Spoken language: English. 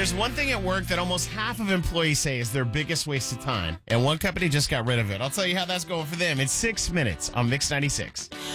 There's one thing at work that almost half of employees say is their biggest waste of time, and one company just got rid of it. I'll tell you how that's going for them in 6 minutes on Mix 96.